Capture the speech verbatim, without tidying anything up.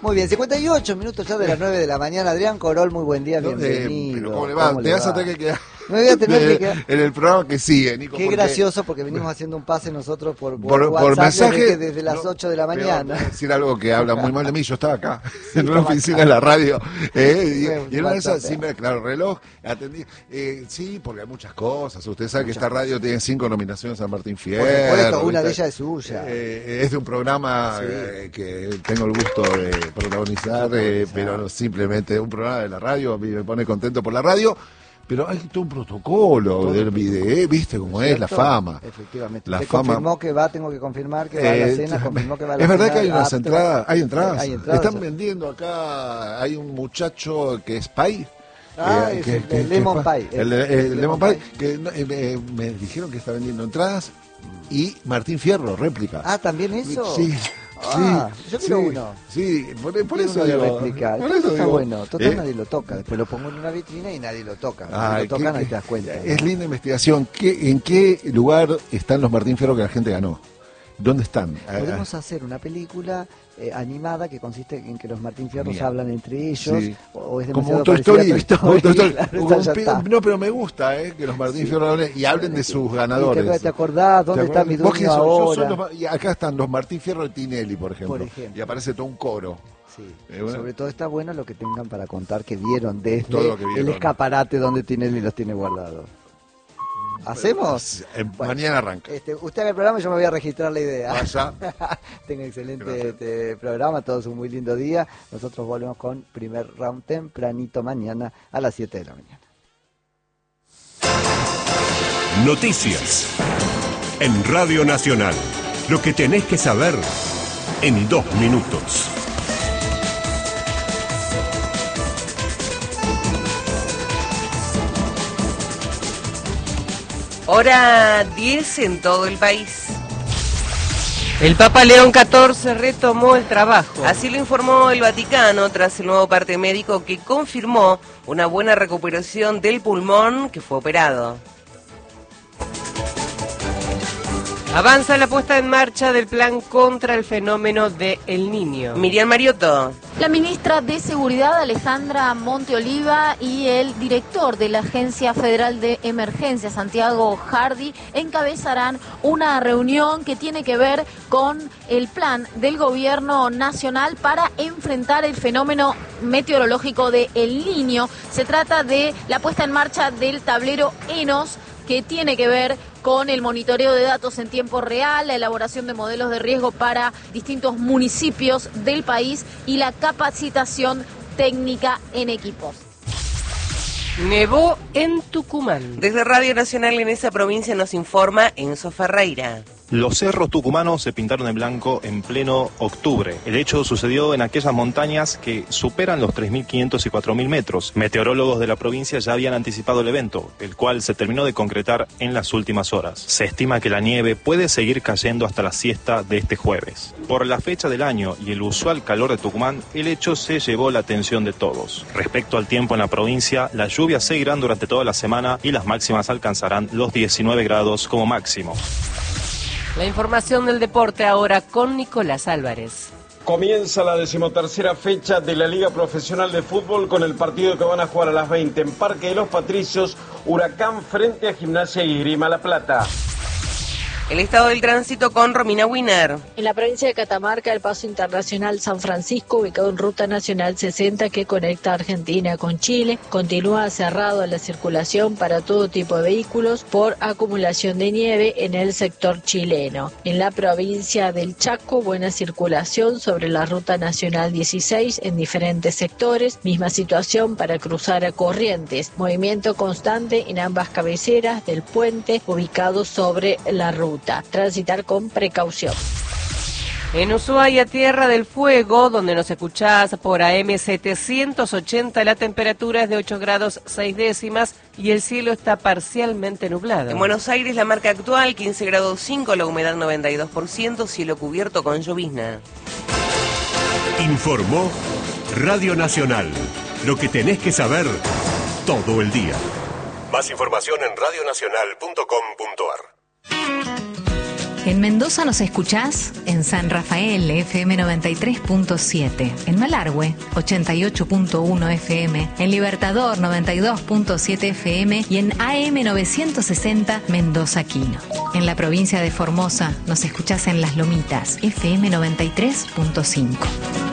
Muy bien, cincuenta y ocho minutos ya de las nueve de la mañana. Adrián Corol, muy buen día, bienvenido. Eh, pero ¿cómo le va? Te vas a tener que quedar. Me voy a tener de, que quedar. En el programa que sigue, Nico. Qué porque... gracioso, porque venimos haciendo un pase nosotros por, por, por, WhatsApp por mensaje desde, desde las no, ocho de la mañana. Pero, decir algo que habla muy mal de mí. Yo estaba acá, sí, en una oficina de la radio. Eh, y, y en una de esas, WhatsApp, sí, me, claro, reloj, atendí. Eh, sí, porque hay muchas cosas. Usted sabe muchas que esta radio tiene cinco nominaciones a Martín Fierro. Por supuesto, una de ellas es suya. Eh, es de un programa sí. eh, que tengo el gusto de protagonizar, eh, pero simplemente un programa de la radio. A mí me pone contento por la radio. Pero hay todo un protocolo todo del video, ¿viste cómo es? La fama. Efectivamente. La Te fama. confirmó que va, tengo que confirmar que va a la Eh, cena, confirmó que va a la es cena. verdad que hay unas apto. entradas, hay entradas. Hay entradas. Están vendiendo acá, hay un muchacho que es Pai. Ah, eh, es que, el, que, el Lemon que, Pie. El, el, el, el Lemon Pie, que eh, me dijeron que está vendiendo entradas y Martín Fierro, réplica. Ah, ¿también eso? Sí. Ah, sí, yo quiero sí, uno. Sí, por, por eso digo, digo, réplica. por eso está digo, bueno, total ¿eh? Nadie lo toca. Después lo pongo en una vitrina y nadie lo toca. Ay, si lo tocan, qué, ahí te das cuenta. Es ¿no? linda investigación. ¿Qué, ¿En qué lugar están los Martín Fierro que la gente ganó? ¿Dónde están? Podemos hacer una película eh, animada que consiste en que los Martín Fierros Mía. hablan entre ellos, sí. o es como demasiado un Toy parecida Story, a Toy Story, Toy Story. Claro, esa ya un, no, pero me gusta eh, que los Martín sí. Fierro hablen y hablen de sus ganadores. ¿Te, te acordás? ¿Dónde ¿Te está mi dueño ahora? Los, y acá están los Martín Fierro de Tinelli, por ejemplo, por ejemplo. y aparece todo un coro. Sí. Eh, bueno. Sobre todo está bueno lo que tengan para contar que vieron desde todo lo que vieron. el escaparate donde Tinelli los tiene guardados. ¿Hacemos? Eh, bueno, mañana arranca. Este, usted haga el programa y yo me voy a registrar la idea. Vaya. Tenga excelente este, programa, todos un muy lindo día. Nosotros volvemos con primer round tempranito mañana a las siete de la mañana. Noticias en Radio Nacional. Lo que tenés que saber en dos minutos. Hora diez en todo el país. El Papa León catorce retomó el trabajo. Así lo informó el Vaticano tras el nuevo parte médico que confirmó una buena recuperación del pulmón que fue operado. Avanza la puesta en marcha del plan contra el fenómeno de El Niño. Miriam Mariotto. La ministra de Seguridad, Alejandra Monteoliva, y el director de la Agencia Federal de Emergencia, Santiago Hardy, encabezarán una reunión que tiene que ver con el plan del gobierno nacional para enfrentar el fenómeno meteorológico de El Niño. Se trata de la puesta en marcha del tablero ENOS, que tiene que ver con el monitoreo de datos en tiempo real, la elaboración de modelos de riesgo para distintos municipios del país y la capacitación técnica en equipos. Nevó en Tucumán. Desde Radio Nacional en esa provincia nos informa Enzo Ferreira. Los cerros tucumanos se pintaron en blanco en pleno octubre. El hecho sucedió en aquellas montañas que superan los tres mil quinientos y cuatro mil metros. Meteorólogos de la provincia ya habían anticipado el evento, el cual se terminó de concretar en las últimas horas. Se estima que la nieve puede seguir cayendo hasta la siesta de este jueves. Por la fecha del año y el usual calor de Tucumán, el hecho se llevó la atención de todos. Respecto al tiempo en la provincia, las lluvias seguirán durante toda la semana y las máximas alcanzarán los diecinueve grados como máximo. La información del deporte ahora con Nicolás Álvarez. Comienza la decimotercera fecha de la Liga Profesional de Fútbol con el partido que van a jugar a las veinte en Parque de los Patricios, Huracán frente a Gimnasia y Esgrima La Plata. El estado del tránsito con Romina Wiener. En la provincia de Catamarca, el paso internacional San Francisco, ubicado en Ruta Nacional sesenta que conecta Argentina con Chile, continúa cerrado a la circulación para todo tipo de vehículos por acumulación de nieve en el sector chileno. En la provincia del Chaco, buena circulación sobre la Ruta Nacional dieciséis en diferentes sectores, misma situación para cruzar a Corrientes, movimiento constante en ambas cabeceras del puente ubicado sobre la ruta. Transitar con precaución. En Ushuaia, Tierra del Fuego, donde nos escuchás por A M setecientos ochenta, la temperatura es de ocho grados seis décimas y el cielo está parcialmente nublado. En Buenos Aires, la marca actual quince grados cinco, la humedad noventa y dos por ciento, cielo cubierto con llovizna. Informó Radio Nacional. Lo que tenés que saber todo el día. Más información en radio nacional punto com punto a r. En Mendoza nos escuchás en San Rafael, F M noventa y tres punto siete, en Malargüe, ochenta y ocho punto uno F M, en Libertador, noventa y dos punto siete F M y en A M novecientos sesenta Mendoza Quino. En la provincia de Formosa nos escuchás en Las Lomitas, F M noventa y tres punto cinco.